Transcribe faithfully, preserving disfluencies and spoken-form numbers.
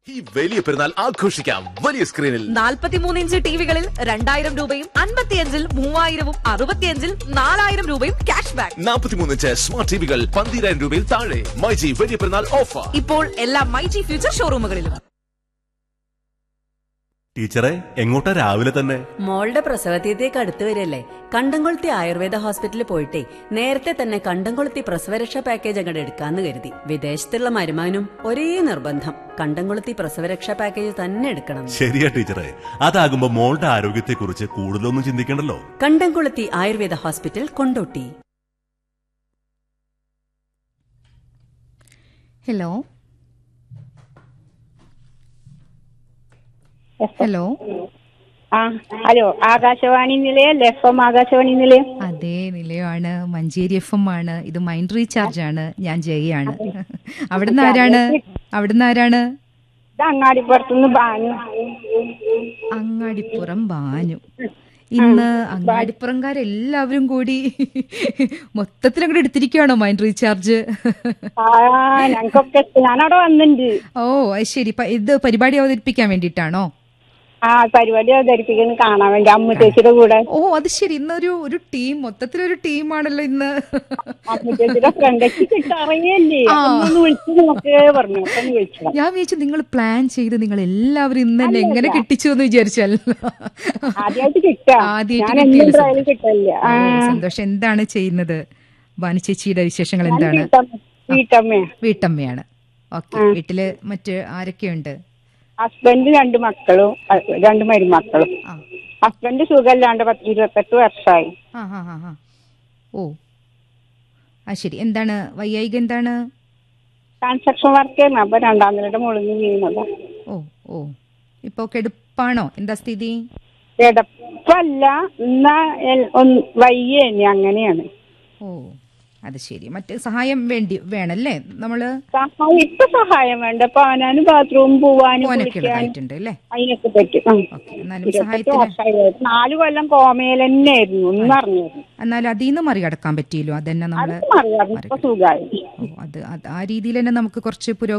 ഈ വലിയ പെരുന്നാൾ ആഘോഷിക്കാം വലിയ സ്ക്രീനിൽ. നാൽപ്പത്തിമൂന്ന് ഇഞ്ച് ടിവികളിൽ രണ്ടായിരം രൂപയും അൻപത്തിയഞ്ചിൽ മൂവായിരവും അറുപത്തിയഞ്ചിൽ നാലായിരം രൂപയും ക്യാഷ് ബാക്ക്. നാൽപ്പത്തിമൂന്ന് ഇഞ്ച് സ്മാർട്ട് ടിവികൾ പന്തിരായിരം രൂപയിൽ താഴെ. മൈജി വലിയ പെരുന്നാൾ ഓഫർ ഇപ്പോൾ എല്ലാ മൈജി ഫ്യൂച്ചർ ഷോറൂമുകളിലും. ടീച്ചറെ, എങ്ങോട്ടാ രാവിലെ തന്നെ? മോളുടെ പ്രസവതീയത്തേക്ക് അടുത്ത് വരില്ലേ, കണ്ടംകൊളുത്തി ആയുർവേദ ഹോസ്പിറ്റലിൽ പോയിട്ടേ നേരത്തെ തന്നെ കണ്ടംകൊളുത്തി പ്രസവരക്ഷാ പാക്കേജ് അങ്ങോട്ട് എടുക്കാന്ന് കരുതി. വിദേശത്തുള്ള മരുമാനും ഒരേ നിർബന്ധം, കണ്ടംകൊളുത്തി പ്രസവരക്ഷാ പാക്കേജ് തന്നെ എടുക്കണം. ശരിയാ ടീച്ചറെ, അതാകുമ്പോ മോളുടെ ആരോഗ്യത്തെക്കുറിച്ച് കൂടുതലൊന്നും ചിന്തിക്കണ്ടല്ലോ. Kandamkoluthi Ayurveda hospital, Kondotty. Hello hello ആ ഹലോ, ആകാശവാണി നിലയം, എഫ് എം ആകാശവാണി നിലയം. അതെ, നിലയമാണ്. മഞ്ചേരി എഫ് എം ആണ്. ഇത് മൈൻഡ് റീചാർജ് ആണ്. ഞാൻ ജയാണ്. അവിടുന്ന് ആരാണ്? അവിടുന്ന് ആരാണ്? അങ്ങാടിപ്പുറത്തുനിന്ന് ബാനു. അങ്ങാടിപ്പുറം ബാനു. ഇന്ന് അങ്ങാടിപ്പുറംകാരെല്ലാവരും കൂടി മൊത്തത്തിൽ അങ്ങോട്ട് എടുത്തിരിക്കുകയാണോ മൈൻഡ് റീചാർജ്? ഞങ്ങൾക്കൊക്കെ ഞാനവിടെ വന്നിട്ടുണ്ട്. ഓ അത് ശരി. ഇത് പരിപാടി അവതരിപ്പിക്കാൻ വേണ്ടിയിട്ടാണോ? ആ പരിപാടി അവതരിപ്പിക്കുന്നത് കാണാൻ വേണ്ടി അമ്മൂച്ചേച്ചിയുടെ കൂടെ. ഓ അത് ശരി. ഇന്നൊരു ഒരു ടീം, മൊത്തത്തിലൊരു ടീമാണല്ലോ ഇന്ന്. അമ്മൂച്ചേച്ചിയുടെ ഫ്രണ്ടൊക്കെ കിട്ടറിയല്ലേ, വിളിച്ചു നോക്കേ പറഞ്ഞു. ഞാൻ വിചാരിച്ചു നിങ്ങൾ പ്ലാൻ ചെയ്ത് നിങ്ങൾ എല്ലാവരും ഇന്ന് തന്നെ എങ്ങനെ കിട്ടിച്ചു എന്ന് വിചാരിച്ചല്ലോ. ആദ്യമായിട്ട് കിട്ടാ, സന്തോഷം. എന്താണ് ചെയ്യുന്നത്? ഭാനു ചേച്ചിയുടെ വിശേഷങ്ങൾ എന്താണ്? വീട്ടമ്മ വീട്ടമ്മയാണ്. ഓക്കെ. വീട്ടില് മറ്റ് ആരൊക്കെയുണ്ട്? ഹസ്ബൻഡ് രണ്ട് മക്കളും രണ്ട് മരുമക്കളും. ഹസ്ബൻഡ് സുഖമില്ലാണ്ട് പത്ത് ഇരുപത്തെട്ട് വർഷമായി. ഓ ആ ശരി. എന്താണ് വയ്യായിക? എന്താണ്? കൺസ്ട്രക്ഷൻ വർക്ക് ആണ്. അപ്പൊ രണ്ടാം നിലയുടെ മുകളിൽ വീണത്. ഓ ഓ ഇപ്പൊ കെടുപ്പാണോ? എന്താ സ്ഥിതി? കിടപ്പല്ല, എന്നാ വയ്യേനി, അങ്ങനെയാണ്. ഓ അത് ശരി. മറ്റ് സഹായം വേണ്ടി വേണല്ലേ നമ്മള്? ഇപ്പൊ സഹായം വേണ്ട. ഇപ്പൊ അവനാനും ബാത്റൂം പോവാനും അതിനൊക്കെ അതിനൊക്കെ പറ്റും. നാലു കൊല്ലം കോമയിൽ തന്നെ ആയിരുന്നു, ഒന്നും അറിഞ്ഞായിരുന്നു. എന്നാലും അതിൽ നിന്ന് മറികടക്കാൻ പറ്റിയല്ലോ. അതന്നെ നമ്മള് സുഖമായി. അത് ആ രീതിയിൽ തന്നെ നമുക്ക് കുറച്ച് പുരോഗതി